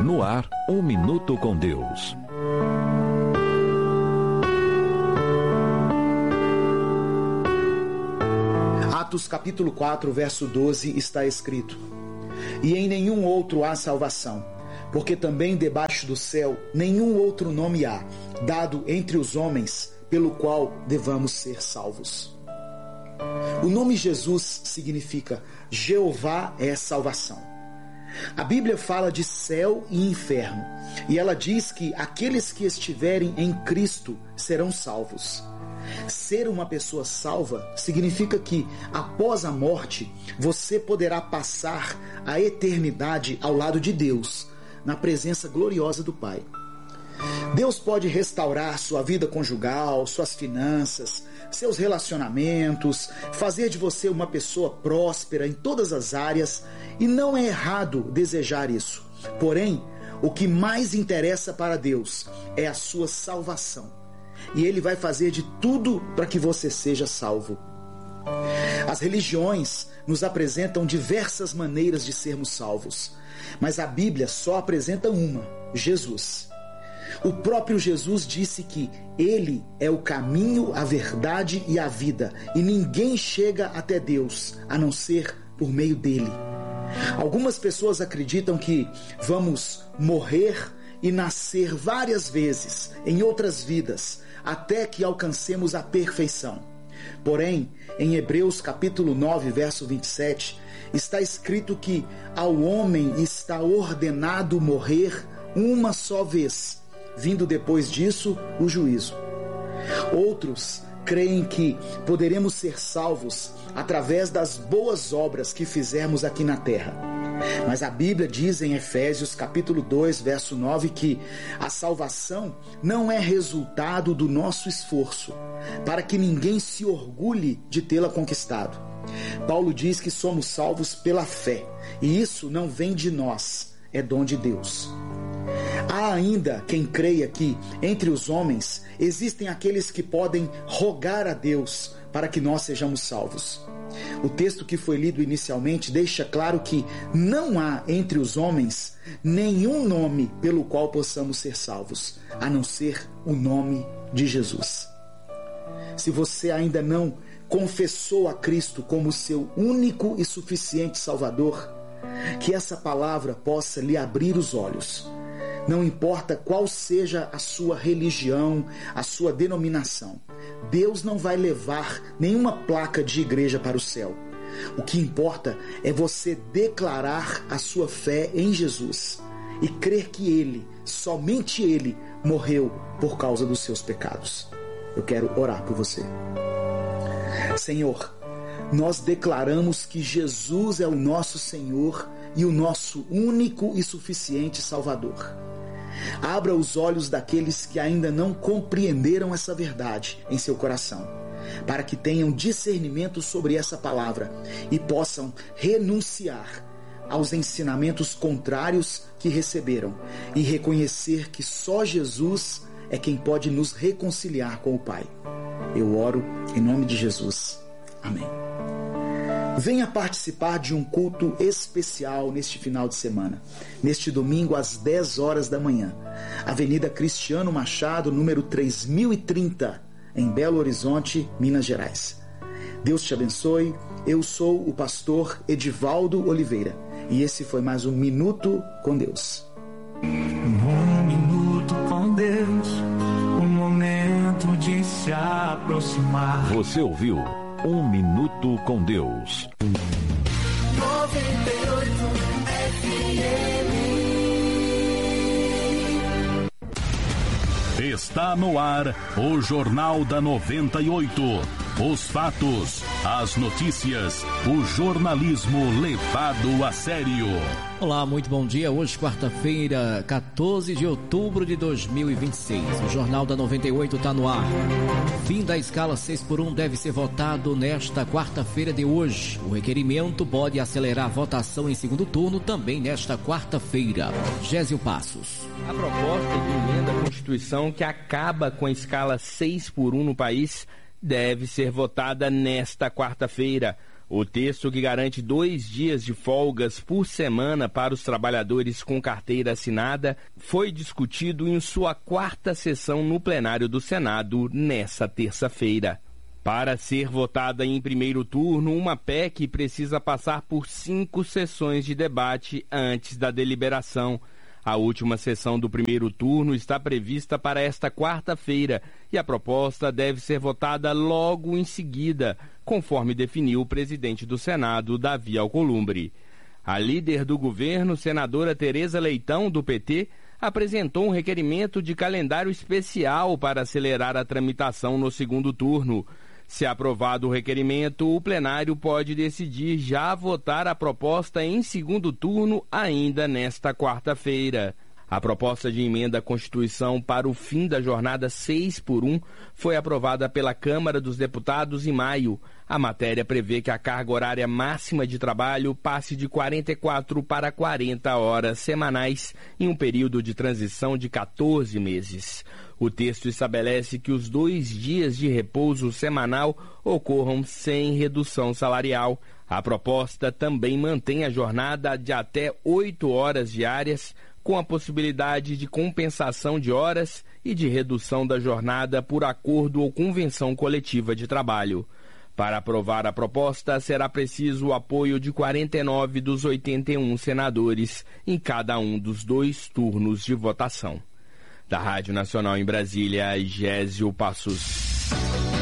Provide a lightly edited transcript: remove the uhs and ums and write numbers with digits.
No ar, Um Minuto com Deus. Atos capítulo 4, verso 12, está escrito: E em nenhum outro há salvação, porque também debaixo do céu nenhum outro nome há, dado entre os homens, pelo qual devamos ser salvos. O nome Jesus significa Jeová é salvação. A Bíblia fala de céu e inferno, e ela diz que aqueles que estiverem em Cristo serão salvos. Ser uma pessoa salva significa que, após a morte, você poderá passar a eternidade ao lado de Deus, na presença gloriosa do Pai. Deus pode restaurar sua vida conjugal, suas finanças, seus relacionamentos, fazer de você uma pessoa próspera em todas as áreas, e não é errado desejar isso. Porém, o que mais interessa para Deus é a sua salvação. E Ele vai fazer de tudo para que você seja salvo. As religiões nos apresentam diversas maneiras de sermos salvos, mas a Bíblia só apresenta uma: Jesus. O próprio Jesus disse que Ele é o caminho, a verdade e a vida, e ninguém chega até Deus a não ser por meio dele. Algumas pessoas acreditam que vamos morrer e nascer várias vezes em outras vidas, até que alcancemos a perfeição. Porém, em Hebreus capítulo 9, verso 27, está escrito que ao homem está ordenado morrer uma só vez, vindo depois disso o juízo. Outros creem que poderemos ser salvos através das boas obras que fizermos aqui na terra. Mas a Bíblia diz em Efésios capítulo 2, verso 9, que a salvação não é resultado do nosso esforço, para que ninguém se orgulhe de tê-la conquistado. Paulo diz que somos salvos pela fé, e isso não vem de nós, é dom de Deus. Há ainda quem creia que, entre os homens, existem aqueles que podem rogar a Deus para que nós sejamos salvos. O texto que foi lido inicialmente deixa claro que não há entre os homens nenhum nome pelo qual possamos ser salvos, a não ser o nome de Jesus. Se você ainda não confessou a Cristo como seu único e suficiente Salvador, que essa palavra possa lhe abrir os olhos. Não importa qual seja a sua religião, a sua denominação, Deus não vai levar nenhuma placa de igreja para o céu. O que importa é você declarar a sua fé em Jesus e crer que Ele, somente Ele, morreu por causa dos seus pecados. Eu quero orar por você. Senhor, nós declaramos que Jesus é o nosso Senhor e o nosso único e suficiente Salvador. Abra os olhos daqueles que ainda não compreenderam essa verdade em seu coração, para que tenham discernimento sobre essa palavra e possam renunciar aos ensinamentos contrários que receberam e reconhecer que só Jesus é quem pode nos reconciliar com o Pai. Eu oro em nome de Jesus. Amém. Venha participar de um culto especial neste final de semana, neste domingo às 10 horas da manhã, Avenida Cristiano Machado, número 3030, em Belo Horizonte, Minas Gerais. Deus te abençoe. Eu sou o pastor Edivaldo Oliveira e esse foi mais um Minuto com Deus. Um minuto com Deus, um momento de se aproximar. Você ouviu Um Minuto com Deus. 98 FM. Está no ar o Jornal da 98. Os fatos, as notícias, o jornalismo levado a sério. Olá, muito bom dia. Hoje, quarta-feira, 14 de outubro de 2026. O Jornal da 98 está no ar. Fim da escala 6x1 deve ser votado nesta quarta-feira de hoje. O requerimento pode acelerar a votação em segundo turno também nesta quarta-feira. Gésio Passos. A proposta de emenda à Constituição que acaba com a escala 6x1 no país deve ser votada nesta quarta-feira. O texto, que garante 2 dias de folgas por semana para os trabalhadores com carteira assinada, foi discutido em sua 4ª sessão no plenário do Senado nesta terça-feira. Para ser votada em primeiro turno, uma PEC precisa passar por 5 sessões de debate antes da deliberação. A última sessão do primeiro turno está prevista para esta quarta-feira e a proposta deve ser votada logo em seguida, conforme definiu o presidente do Senado, Davi Alcolumbre. A líder do governo, senadora Tereza Leitão, do PT, apresentou um requerimento de calendário especial para acelerar a tramitação no segundo turno. Se aprovado o requerimento, o plenário pode decidir já votar a proposta em segundo turno ainda nesta quarta-feira. A proposta de emenda à Constituição para o fim da jornada 6x1 foi aprovada pela Câmara dos Deputados em maio. A matéria prevê que a carga horária máxima de trabalho passe de 44 para 40 horas semanais em um período de transição de 14 meses. O texto estabelece que os 2 dias de repouso semanal ocorram sem redução salarial. A proposta também mantém a jornada de até 8 horas diárias, com a possibilidade de compensação de horas e de redução da jornada por acordo ou convenção coletiva de trabalho. Para aprovar a proposta, será preciso o apoio de 49 dos 81 senadores em cada um dos 2 turnos de votação. Da Rádio Nacional em Brasília, Gésio Passos.